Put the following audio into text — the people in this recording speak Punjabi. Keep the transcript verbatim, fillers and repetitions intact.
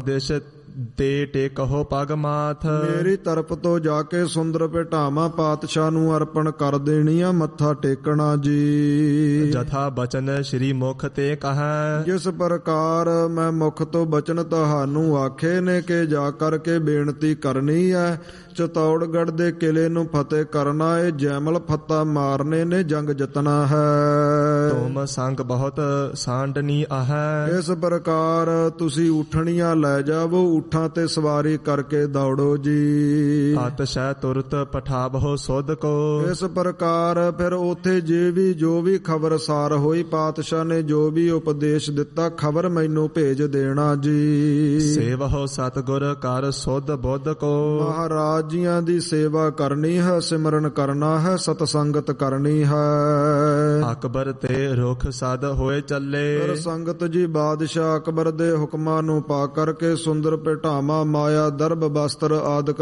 ਆਦੇਸ਼ ਤੇ ਟੇਕਹੋ ਪਗ ਮਾਥ। ਮੇਰੀ ਤਰਫ ਤੋਂ ਜਾ ਕੇ ਸੁੰਦਰ ਭੇਟਾਵਾਂ ਪਾਤਸ਼ਾਹ ਨੂੰ ਅਰਪਣ ਕਰ ਦੇਣੀਆਂ, ਮੱਥਾ ਟੇਕਣਾ ਜੀ। ਜਥਾ ਬਚਨ ਸ਼੍ਰੀ ਮੁਖ ਤੇ ਕਹੈ। ਜਿਸ ਪ੍ਰਕਾਰ ਮੈਂ ਮੁਖ ਤੋਂ ਬਚਨ ਤੁਹਾਨੂੰ ਆਖੇ ਨੇ ਕਿ ਜਾ ਕਰਕੇ ਬੇਨਤੀ ਕਰਨੀ ਹੈ, ਚਤੌੜਗੜ੍ਹ ਦੇ ਕਿਲੇ ਨੂੰ ਫਤਿਹ ਕਰਨਾ ਏ, ਜੈਮਲ ਫੱਤਾ ਮਾਰਨੇ ਨੇ, ਜੰਗ ਜਿੱਤਣਾ ਹੈ। ਤੁਮ ਸੰਗ ਬਹੁਤ ਸਾਂਡਨੀ ਆਹੈ। ਇਸ ਪ੍ਰਕਾਰ ਤੁਸੀਂ ਉਠਣੀਆਂ ਲੈ ਜਾਵੋ, ਊਠਾਂ ਤੇ ਸਵਾਰੀ ਕਰਕੇ ਦੌੜੋ ਜੀ। ਆਤਸ਼ੈ ਤੁਰਤ ਪਠਾਵਹੁ ਸੁਧ ਕੋ। ਇਸ ਪ੍ਰਕਾਰ ਫਿਰ ਉਥੇ ਜੇ ਵੀ ਜੋ ਵੀ ਖਬਰਸਾਰ ਹੋਈ, ਪਾਤਸ਼ਾਹ ਨੇ ਜੋ ਵੀ ਉਪਦੇਸ਼ ਦਿੱਤਾ, ਖਬਰ ਮੈਨੂੰ ਭੇਜ ਦੇਣਾ ਜੀ। ਸੇਵਹੁ ਸਤਿਗੁਰ ਕਰ ਸੁਧ ਬੁੱਧ ਕੋ। ਮਹਾਰਾਜ ਜੀਆਂ ਦੀ ਸੇਵਾ ਕਰਨੀ ਹੈ, ਸਿਮਰਨ ਕਰਨਾ ਹੈ, ਸਤਸੰਗਤ ਕਰਨੀ ਹੈ। ਅਕਬਰ ਤੇ ਰੁਖ ਸਦ ਹੋਏ ਚੱਲੇ। ਫਿਰ ਸੰਗਤ ਜੀ ਬਾਦਸ਼ਾਹ ਅਕਬਰ ਦੇ ਹੁਕਮਾਂ ਨੂੰ ਪਾ ਕਰਕੇ ਸੁੰਦਰ ਭੇਟਾਵਾਂ, ਮਾਇਆ, ਦਰਬ, ਬਸਤਰ ਆਦਿਕ